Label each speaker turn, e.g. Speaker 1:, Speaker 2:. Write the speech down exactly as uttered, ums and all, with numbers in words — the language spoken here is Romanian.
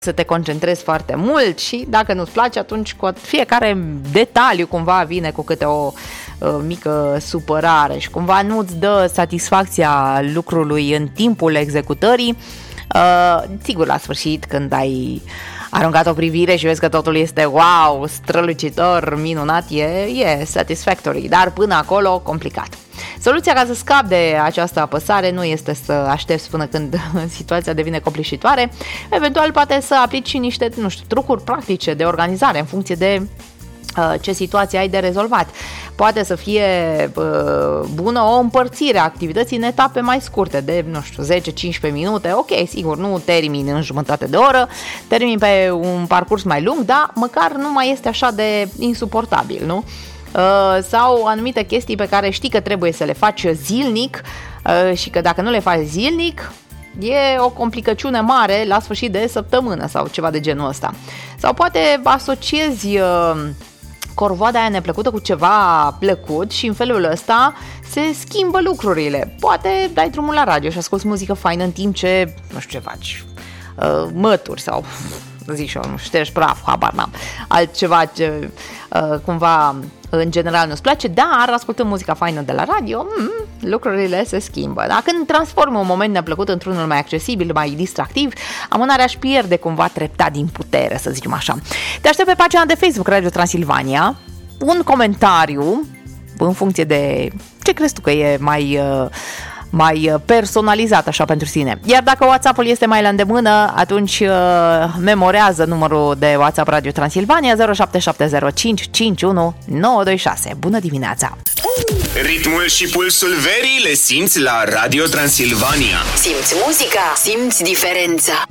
Speaker 1: să te concentrezi foarte mult și dacă nu-ți place, atunci cu fiecare detaliu cumva vine cu câte o uh, mică supărare și cumva nu-ți dă satisfacția lucrului în timpul executării. Uh, sigur, la sfârșit, când ai aruncat o privire și vezi că totul este wow, strălucitor, minunat, e, e satisfactory, dar până acolo complicat. Soluția ca să scapi de această apăsare nu este să aștepți până când situația devine copleșitoare, eventual poate să aplici și niște, nu știu, trucuri practice de organizare în funcție de uh, ce situație ai de rezolvat. Poate să fie uh, bună o împărțire a activității în etape mai scurte, de, nu știu, zece cincisprezece minute, ok, sigur, nu termini în jumătate de oră, termini pe un parcurs mai lung, dar măcar nu mai este așa de insuportabil, nu? Uh, sau anumite chestii pe care știi că trebuie să le faci zilnic uh, și că dacă nu le faci zilnic e o complicăciune mare la sfârșit de săptămână sau ceva de genul ăsta. Sau poate asociezi uh, corvoada aia neplăcută cu ceva plăcut și în felul ăsta se schimbă lucrurile. Poate dai drumul la radio și asculti muzică faină în timp ce, nu știu ce faci, uh, mături sau zic și eu, nu ștergi praf, habar n-am, altceva ce uh, cumva în general nu-ți place, dar ascultând muzica faină de la radio, mm, lucrurile se schimbă. Dacă când transformă un moment neplăcut într-unul mai accesibil, mai distractiv, amânarea își pierde cumva treptat din putere, să zicem așa. Te aștept pe pagina de Facebook Radio Transilvania, un comentariu în funcție de ce crezi tu că e mai... Uh, mai personalizat așa pentru sine. Iar dacă WhatsApp-ul este mai la îndemână, atunci uh, memorează numărul de WhatsApp Radio Transilvania zero șapte șapte zero cinci cinci unu nouă doi șase. Bună dimineața!
Speaker 2: Ritmul și pulsul verii le simți la Radio Transilvania.
Speaker 3: Simți muzica, simți diferența.